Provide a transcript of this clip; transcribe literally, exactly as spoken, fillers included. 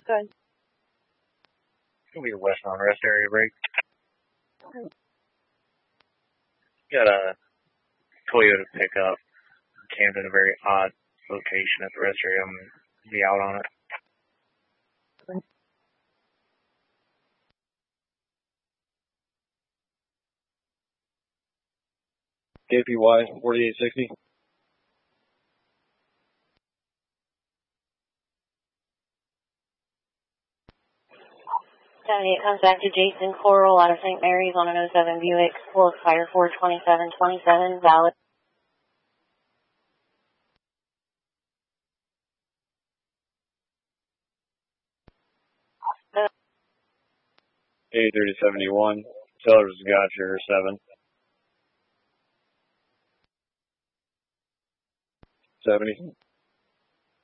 Good. It's going to be a westbound rest area break. Got a Toyota pickup camped in a very odd location at the rest area. I'm going to be out on it. K P Y forty-eight sixty. seventy-eight comes back to Jason Coral out of Saint Mary's on an oh seven Buick. Full expire four twenty-seven twenty-seven, valid. eighty thirty seventy-one. Sellers got your seven. seventy.